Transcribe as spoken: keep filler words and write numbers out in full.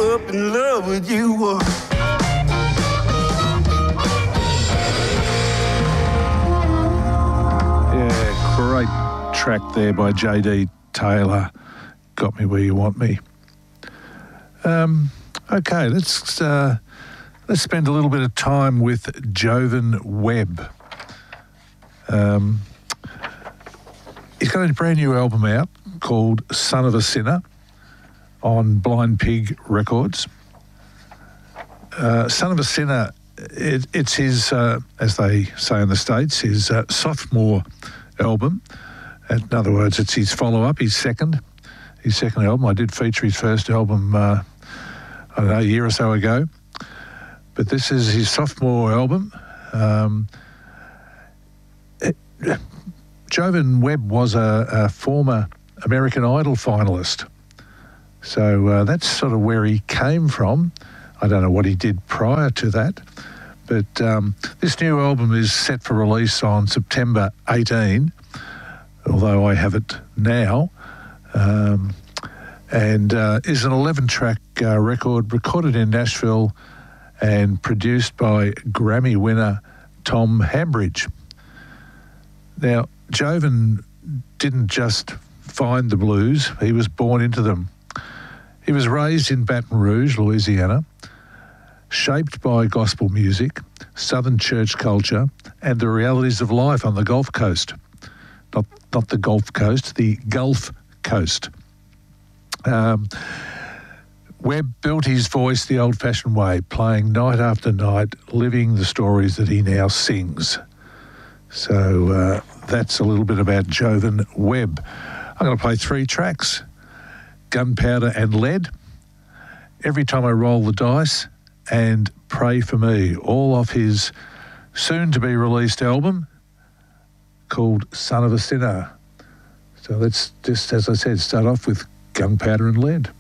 up in love with you. Yeah, great track there by J D Taylor. Got Me Where You Want Me. Um, okay, let's uh, let's spend a little bit of time with Jovan Webb. Um, he's got a brand new album out called Son of a Sinner on Blind Pig Records. Uh, Son of a Sinner, it, it's his, uh, as they say in the States, his uh, sophomore album. In other words, it's his follow-up, his second, his second album. I did feature his first album, uh, I don't know, a year or so ago. But this is his sophomore album. Um, it, Jovan Webb was a, a former American Idol finalist. So uh, that's sort of where he came from. I don't know what he did prior to that. But um, this new album is set for release on September eighteenth, although I have it now, um, and uh, is an eleven-track uh, record recorded in Nashville and produced by Grammy winner Tom Hambridge. Now, Jovan didn't just find the blues, he was born into them. He was raised in Baton Rouge, Louisiana, shaped by gospel music, Southern church culture, and the realities of life on the Gulf Coast. Not, not the Gulf Coast, the Gulf Coast. Um, Webb built his voice the old-fashioned way, playing night after night, living the stories that he now sings. So uh, that's a little bit about Jovan Webb. I'm going to play three tracks, Gunpowder and Lead, Every Time I Roll the Dice, and Pray For Me, all off his soon-to-be-released album called Son of a Sinner. So let's just, as I said, start off with Gunpowder and Lead.